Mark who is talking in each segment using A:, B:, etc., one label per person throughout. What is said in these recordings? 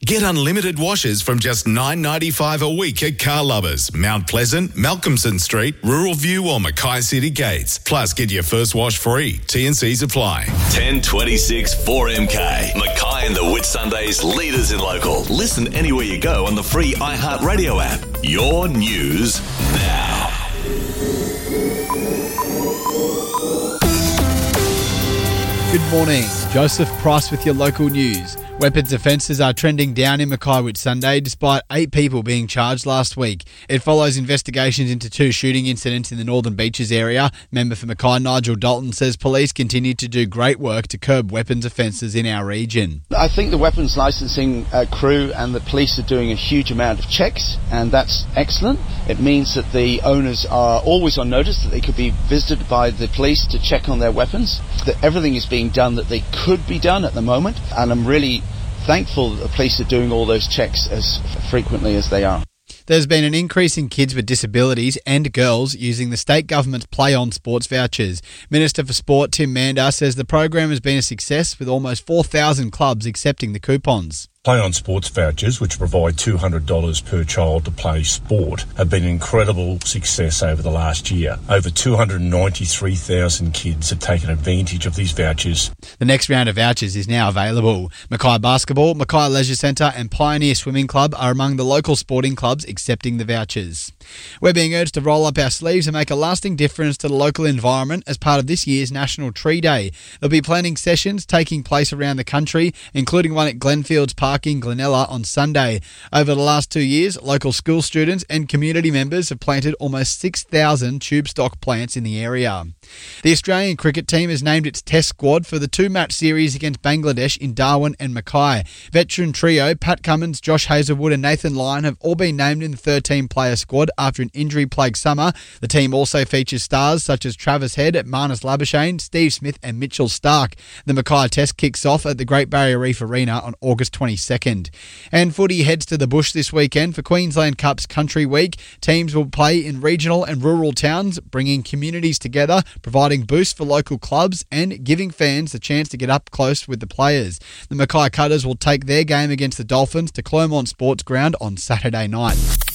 A: Get unlimited washes from just $9.95 a week at Car Lovers, Mount Pleasant, Malcolmson Street, Rural View or Mackay City Gates. Plus, get your first wash free. T&Cs apply.
B: 1026 4MK. Mackay and the Whitsundays leaders in local. Listen anywhere you go on the free iHeartRadio app. Your news now.
C: Good morning. Joseph Price with your local news. Weapons offences are trending down in Mackay Whitsunday despite 8 people being charged last week. It follows investigations into 2 shooting incidents in the Northern Beaches area. Member for Mackay Nigel Dalton says police continue to do great work to curb weapons offences in our region.
D: I think the weapons licensing crew and the police are doing a huge amount of checks, and that's excellent. It means that the owners are always on notice that they could be visited by the police to check on their weapons, that everything is being done that they could be done at the moment, and I'm really thankful that the police are doing all those checks as frequently as they are.
C: There's been an increase in kids with disabilities and girls using the state government's Play On sports vouchers. Minister for Sport Tim Mandar says the program has been a success with almost 4,000 clubs accepting the coupons.
E: Play On sports vouchers, which provide $200 per child to play sport, have been an incredible success over the last year. Over 293,000 kids have taken advantage of these vouchers.
C: The next round of vouchers is now available. Mackay Basketball, Mackay Leisure Centre and Pioneer Swimming Club are among the local sporting clubs accepting the vouchers. We're being urged to roll up our sleeves and make a lasting difference to the local environment as part of this year's National Tree Day. There'll be planting sessions taking place around the country, including one at Glenfields Park in Glenella on Sunday. Over the last 2 years, local school students and community members have planted almost 6,000 tube stock plants in the area. The Australian cricket team has named its test squad for the 2-match series against Bangladesh in Darwin and Mackay. Veteran trio Pat Cummins, Josh Hazlewood and Nathan Lyon have all been named in the 13-player squad after an injury-plagued summer. The team also features stars such as Travis Head, Marnus Labuschagne, Steve Smith and Mitchell Starc. The Mackay test kicks off at the Great Barrier Reef Arena on August 22nd. And footy heads to the bush this weekend for Queensland Cup's Country Week. Teams will play in regional and rural towns, bringing communities together, providing boosts for local clubs and giving fans the chance to get up close with the players. The Mackay Cutters will take their game against the Dolphins to Clermont Sports Ground on Saturday night.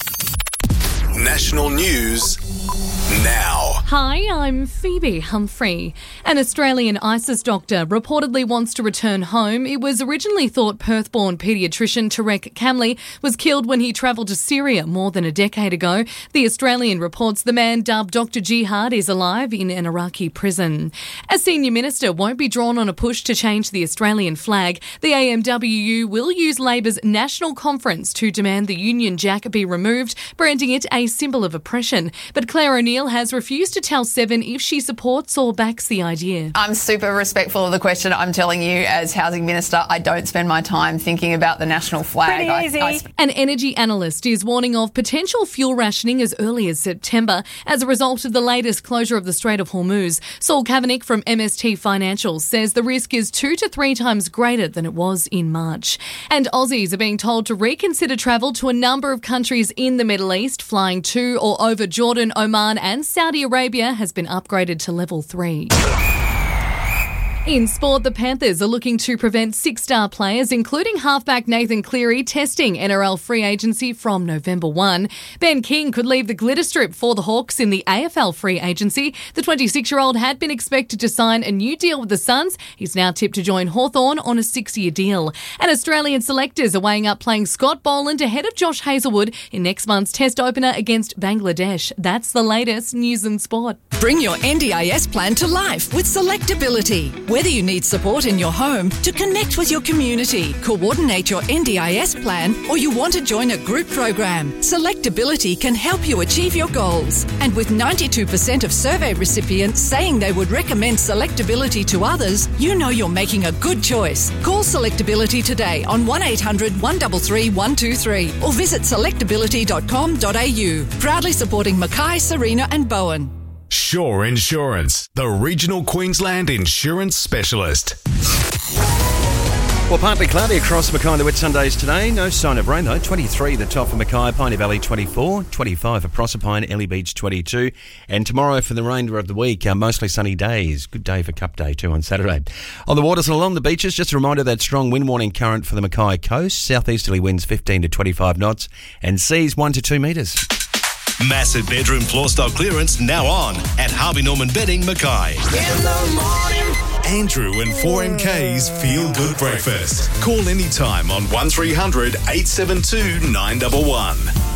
A: National news now.
F: Hi, I'm Phoebe Humphrey. An Australian ISIS doctor reportedly wants to return home. It was originally thought Perth-born paediatrician Tarek Kamli was killed when he travelled to Syria more than a decade ago. The Australian reports the man dubbed Dr. Jihad is alive in an Iraqi prison. A senior minister won't be drawn on a push to change the Australian flag. The AMWU will use Labor's national conference to demand the Union Jack be removed, branding it a symbol of oppression. But Claire O'Neill has refused to tell Seven if she supports or backs the idea.
G: I'm super respectful of the question. I'm telling you, as Housing Minister, I don't spend my time thinking about the national flag.
F: An energy analyst is warning of potential fuel rationing as early as September as a result of the latest closure of the Strait of Hormuz. Saul Kavanagh from MST Financial says the risk is 2 to 3 times greater than it was in March. And Aussies are being told to reconsider travel to a number of countries in the Middle East. Flying to or over Jordan, Oman and Saudi Arabia has been upgraded to level 3. In sport, the Panthers are looking to prevent 6-star players, including halfback Nathan Cleary, testing NRL free agency from November 1. Ben King could leave the glitter strip for the Hawks in the AFL free agency. The 26-year-old had been expected to sign a new deal with the Suns. He's now tipped to join Hawthorn on a 6-year deal. And Australian selectors are weighing up playing Scott Boland ahead of Josh Hazlewood in next month's test opener against Bangladesh. That's the latest news and sport.
H: Bring your NDIS plan to life with Selectability. Whether you need support in your home to connect with your community, coordinate your NDIS plan, or you want to join a group program, Selectability can help you achieve your goals. And with 92% of survey recipients saying they would recommend Selectability to others, you know you're making a good choice. Call Selectability today on 1800 133 123 or visit selectability.com.au. Proudly supporting Mackay, Serena and Bowen.
A: Shore Insurance, the regional Queensland insurance specialist.
I: Well, partly cloudy across Mackay and the Whitsundays today. No sign of rain, though. 23 the top for Mackay, Piney Valley 24, 25 for Proserpine, Ellie Beach 22. And tomorrow for the remainder of the week, mostly sunny days. Good day for Cup Day too on Saturday. On the waters and along the beaches, just a reminder that strong wind warning current for the Mackay coast. Southeasterly winds 15 to 25 knots and seas 1 to 2 metres.
B: Massive bedroom floor stock clearance now on at Harvey Norman Bedding, Mackay.
A: In the morning. Andrew and 4MK's Feel Good Breakfast. Call anytime on 1300 872 911.